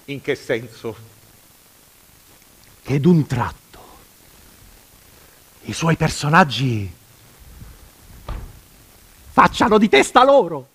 In che senso? Che d'un tratto i suoi personaggi facciano di testa loro.